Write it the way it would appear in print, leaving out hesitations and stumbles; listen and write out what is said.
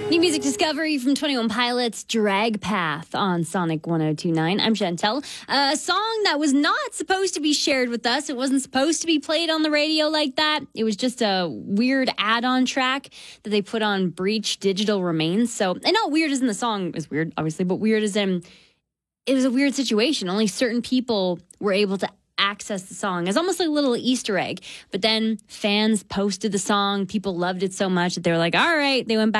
New music discovery from 21 Pilots, Drag Path on Sonic 1029. I'm Chantel. A song that was not supposed to be shared with us. It wasn't supposed to be played on the radio like that. It was just a weird add-on track that they put on Breach Digital Remains. So, and not weird as in the song is weird, obviously, but weird as in it was a weird situation. Only certain people were able to access the song. It's almost like a little Easter egg. But then fans posted the song. People loved it so much that they were like, all right, they went back